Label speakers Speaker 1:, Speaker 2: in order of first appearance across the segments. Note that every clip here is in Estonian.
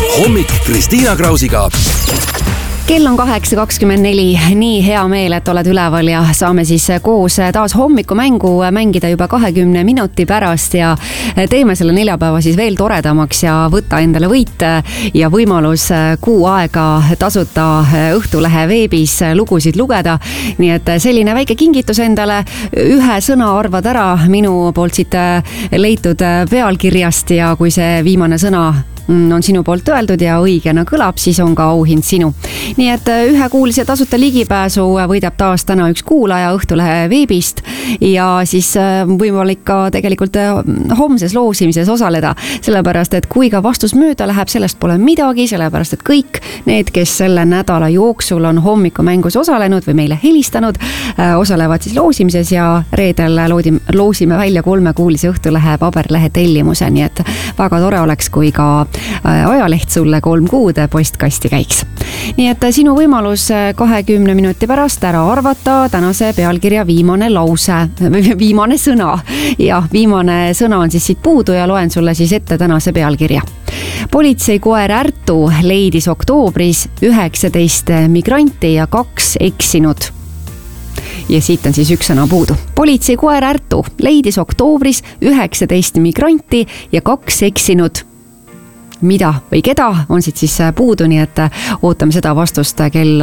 Speaker 1: Hommik Kristiina Krausiga.
Speaker 2: Kell on 8.24, nii hea meel, et oled üleval ja saame siis koos taas hommikumängu mängida juba 20 minuti pärast ja teeme selle neljapäeva siis veel toredamaks ja võtta endale võit ja võimalus kuu aega tasuta Õhtulehe veebis lugusid lugeda. Nii et selline väike kingitus endale, ühe sõna arvad ära minu poolt siit leitud pealkirjast ja kui see viimane sõna on sinu poolt öeldud ja õigena kõlab, siis on ka auhind sinu. Nii et ühe kuulise tasuta ligipääsu võidab taas täna üks kuulaja Õhtulehe veebist ja siis võimalik ka tegelikult homses loosimises osaleda, sellepärast et kui ka vastus mööda läheb, sellest pole midagi, sellepärast et kõik need, kes selle nädala jooksul on hommikumängus osalenud või meile helistanud, osalevad siis loosimises ja reedel loosime välja 3 kuulise Õhtulehe paberlehe tellimuse, nii et väga tore oleks, kui ka ajaleht sulle 3 kuud postkasti käiks. Nii et sinu võimalus 20 minuti pärast ära arvata tänase pealkirja viimane lause, viimane sõna. Ja viimane sõna on siis siit puudu ja loen sulle siis ette tänase pealkirja. Politseikoer Ärtu leidis oktoobris 19 migranti ja 2 eksinud. Ja siit on siis üks sõna puudu. Politseikoer Ärtu leidis oktoobris 19 migranti ja 2 eksinud. Mida või keda on siit siis puudu, nii et ootame seda vastust kell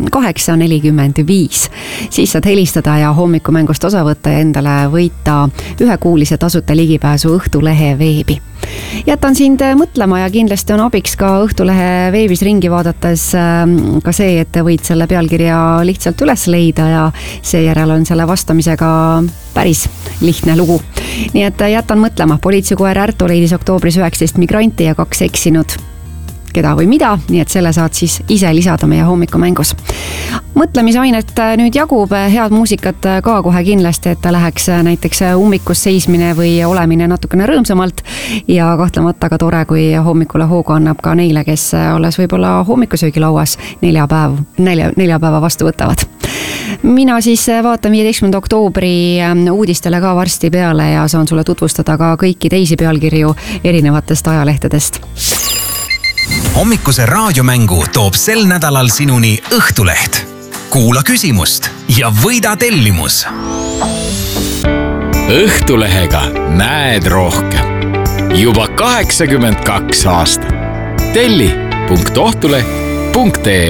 Speaker 2: 8.45. Siis saad helistada ja hommikumängust osa võtta ja endale võita ühe kuulise tasuta ligipääsu Õhtulehe veebi. Jätan sind mõtlema ja kindlasti on abiks ka Õhtulehe veebis ringi vaadates ka see, et võid selle pealkirja lihtsalt üles leida ja seejärel on selle vastamisega päris lihtne lugu. Nii et jätan mõtlema, politseikoer Ärtu leidis oktoobris 19 migranti ja 2 eksinud. Keda või mida, nii et selle saad siis ise lisada meie hommikumängus. Mõtlemisainet nüüd jagub, head muusikat ka kohe kindlasti, et läheks näiteks ummikus seismine või olemine natukene rõõmsamalt ja kahtlemata ka tore, kui hommikule hoogu annab ka neile, kes olles võib-olla hommikusöögilauas neljapäeva vastu võtavad. Mina siis vaatan 15. oktoobri uudistele ka varsti peale ja saan sulle tutvustada ka kõiki teisi pealkirju erinevatest ajalehtedest.
Speaker 1: Hommikuse raadiomängu toob sel nädalal sinuni Õhtuleht. Kuula küsimust ja võida tellimus.
Speaker 3: Õhtulehega näed rohkem. Juba 82 aastat. Telli.ohtuleh.ee